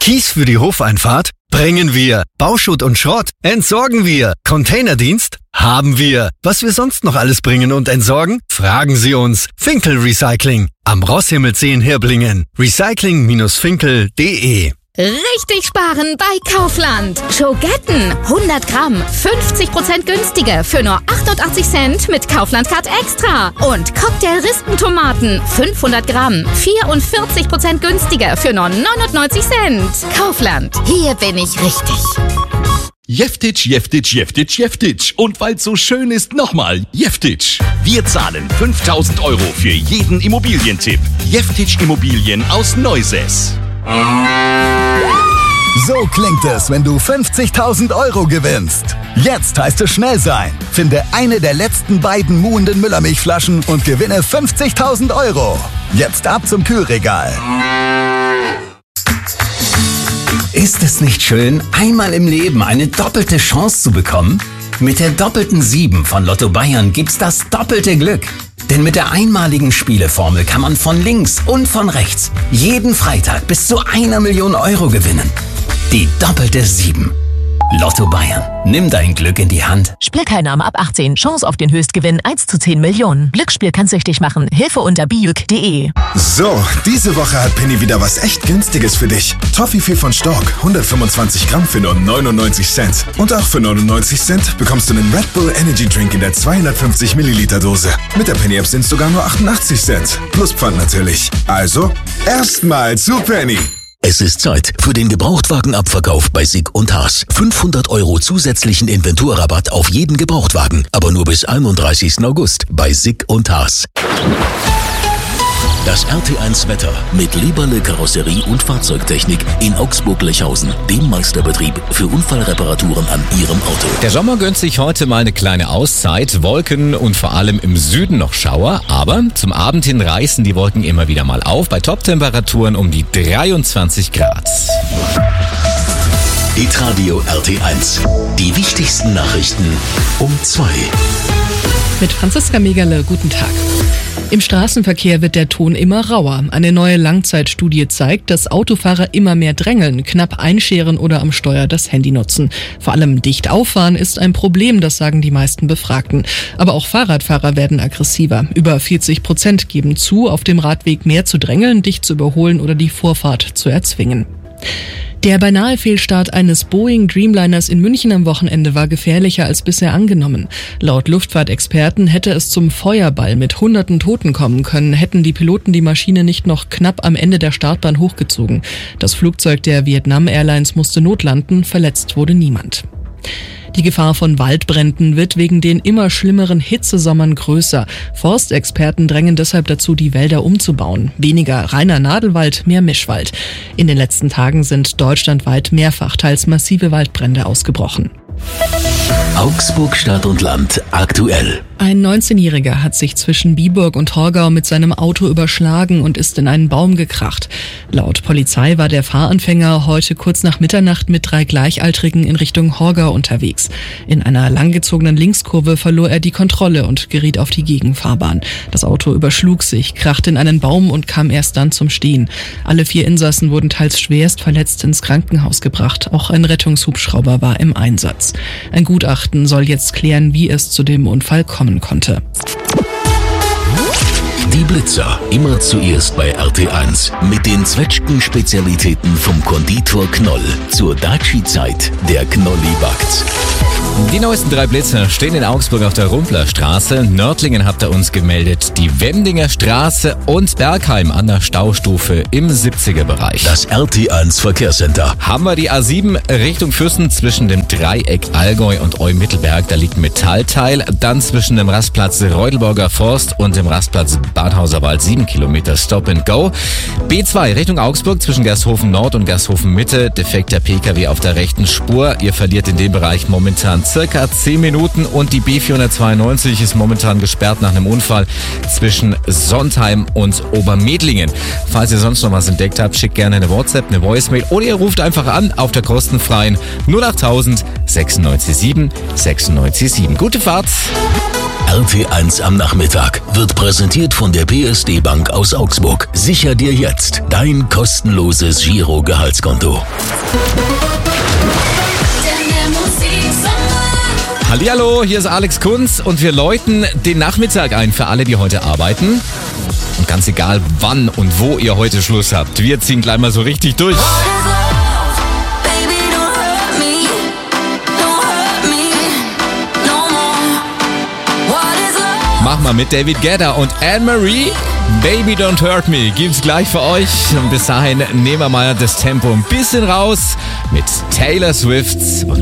Kies für die Hofeinfahrt? Bringen wir. Bauschutt und Schrott? Entsorgen wir. Containerdienst? Haben wir. Was wir sonst noch alles bringen und entsorgen? Fragen Sie uns. Finkel Recycling. Am Rosshimmelsee in Hirblingen. recycling-finkel.de. Richtig sparen bei Kaufland. Schogetten 100 Gramm 50% günstiger für nur 88 Cent mit Kaufland Card Extra. Und Cocktail-Rispentomaten 500 Gramm 44% günstiger für nur 99 Cent. Kaufland, hier bin ich richtig. Jeftich, Jeftich, Jeftich, Jeftich. Und weil's so schön ist, nochmal Jeftich. Wir zahlen 5.000 € für jeden Immobilientipp. Jeftich Immobilien aus Neusäß. So klingt es, wenn du 50.000 € gewinnst. Jetzt heißt es schnell sein. Finde eine der letzten beiden muhenden Müllermilchflaschen und gewinne 50.000 €. Jetzt ab zum Kühlregal. Ist es nicht schön, einmal im Leben eine doppelte Chance zu bekommen? Mit der doppelten 7 von Lotto Bayern gibt's das doppelte Glück. Denn mit der einmaligen Spieleformel kann man von links und von rechts jeden Freitag bis zu 1 Million € gewinnen. Die doppelte 7. Lotto Bayern. Nimm dein Glück in die Hand. Spielteilnahme ab 18. Chance auf den Höchstgewinn 1 zu 10 Millionen. Glücksspiel kann süchtig machen. Hilfe unter bijuk.de. So, diese Woche hat Penny wieder was echt Günstiges für dich. Toffifee von Stork, 125 Gramm für nur 99 Cent. Und auch für 99 Cent bekommst du einen Red Bull Energy Drink in der 250 Milliliter Dose. Mit der Penny App sind es sogar nur 88 Cent. Plus Pfand natürlich. Also, erstmal zu Penny. Es ist Zeit für den Gebrauchtwagenabverkauf bei SICK und Haas. 500 € zusätzlichen Inventurrabatt auf jeden Gebrauchtwagen, aber nur bis 31. August bei SICK und Haas. Das RT1 Wetter mit Leberle Karosserie und Fahrzeugtechnik in Augsburg-Lechhausen, dem Meisterbetrieb für Unfallreparaturen an Ihrem Auto. Der Sommer gönnt sich heute mal eine kleine Auszeit. Wolken und vor allem im Süden noch Schauer. Aber zum Abend hin reißen die Wolken immer wieder mal auf. Bei Top-Temperaturen um die 23 Grad. Hitradio RT1. Die wichtigsten Nachrichten um 2. Mit Franziska Megerle, guten Tag. Im Straßenverkehr wird der Ton immer rauer. Eine neue Langzeitstudie zeigt, dass Autofahrer immer mehr drängeln, knapp einscheren oder am Steuer das Handy nutzen. Vor allem dicht auffahren ist ein Problem, das sagen die meisten Befragten. Aber auch Fahrradfahrer werden aggressiver. Über 40% geben zu, auf dem Radweg mehr zu drängeln, dicht zu überholen oder die Vorfahrt zu erzwingen. Der beinahe Fehlstart eines Boeing Dreamliners in München am Wochenende war gefährlicher als bisher angenommen. Laut Luftfahrtexperten hätte es zum Feuerball mit hunderten Toten kommen können, hätten die Piloten die Maschine nicht noch knapp am Ende der Startbahn hochgezogen. Das Flugzeug der Vietnam Airlines musste notlanden, verletzt wurde niemand. Die Gefahr von Waldbränden wird wegen den immer schlimmeren Hitzesommern größer. Forstexperten drängen deshalb dazu, die Wälder umzubauen. Weniger reiner Nadelwald, mehr Mischwald. In den letzten Tagen sind deutschlandweit mehrfach teils massive Waldbrände ausgebrochen. Augsburg Stadt und Land aktuell. Ein 19-Jähriger hat sich zwischen Biburg und Torgau mit seinem Auto überschlagen und ist in einen Baum gekracht. Laut Polizei war der Fahranfänger heute kurz nach Mitternacht mit 3 Gleichaltrigen in Richtung Horgau unterwegs. In einer langgezogenen Linkskurve verlor er die Kontrolle und geriet auf die Gegenfahrbahn. Das Auto überschlug sich, krachte in einen Baum und kam erst dann zum Stehen. Alle 4 Insassen wurden teils schwerst verletzt ins Krankenhaus gebracht. Auch ein Rettungshubschrauber war im Einsatz. Ein Gutachten soll jetzt klären, wie es zu dem Unfall kommen konnte. Die Blitzer, immer zuerst bei RT1 mit den Zwetschgen-Spezialitäten vom Konditor Knoll. Zur Daci-Zeit, der Knolli backt. Die neuesten 3 Blitzer stehen in Augsburg auf der Rumplerstraße. Nördlingen habt ihr uns gemeldet, die Wendinger Straße und Bergheim an der Staustufe im 70er-Bereich. Das RT1 Verkehrscenter. Haben wir die A7 Richtung Füssen zwischen dem Dreieck Allgäu und Eu-Mittelberg. Da liegt ein Metallteil. Dann zwischen dem Rastplatz Reudelborger Forst und dem Rastplatz Badhauser Wald 7 Kilometer Stop and Go. B2 Richtung Augsburg zwischen Gersthofen Nord und Gersthofen Mitte. Defekter PKW auf der rechten Spur. Ihr verliert in dem Bereich momentan circa 10 Minuten und die B492 ist momentan gesperrt nach einem Unfall zwischen Sontheim und Obermedlingen. Falls ihr sonst noch was entdeckt habt, schickt gerne eine WhatsApp, eine Voicemail oder ihr ruft einfach an auf der kostenfreien 08000 967 967. Gute Fahrt! RT1 am Nachmittag wird präsentiert von der PSD Bank aus Augsburg. Sicher dir jetzt dein kostenloses Giro-Gehaltskonto. Hallihallo, hier ist Alex Kunz und wir läuten den Nachmittag ein für alle, die heute arbeiten. Und ganz egal, wann und wo ihr heute Schluss habt, wir ziehen gleich mal so richtig durch. Mach mal mit David Guetta und Anne-Marie. Baby Don't Hurt Me gibt's gleich für euch. Und bis dahin nehmen wir mal das Tempo ein bisschen raus mit Taylor Swift und